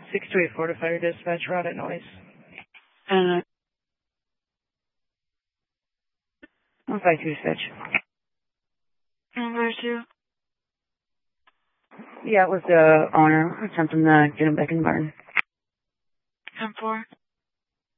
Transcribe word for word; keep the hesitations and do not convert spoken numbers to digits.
six two eight four to fire dispatch, route at noise. And one five two dispatch. And where's you? Yeah, it was the owner. Attempting to get him back in the barn. ten four.